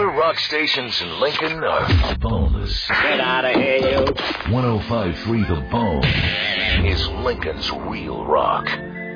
other rock stations in Lincoln are boneless. Get out of here, you. 105.3 The Bone is Lincoln's real rock.